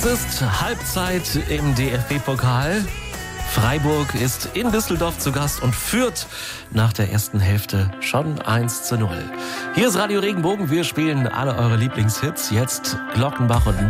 ist Halbzeit im DFB-Pokal. Freiburg ist in Düsseldorf zu Gast und führt nach der ersten Hälfte schon 1:0. Hier ist Radio Regenbogen. Wir spielen alle eure Lieblingshits. Jetzt Glockenbach und